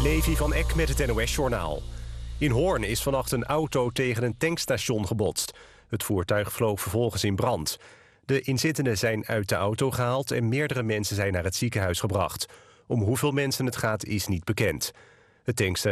Levi van Eck met het NOS-journaal. In Hoorn is vannacht een auto tegen een tankstation gebotst. Het voertuig vloog vervolgens in brand. De inzittenden zijn uit de auto gehaald en meerdere mensen zijn naar het ziekenhuis gebracht. Om hoeveel mensen het gaat is niet bekend. Het tankstation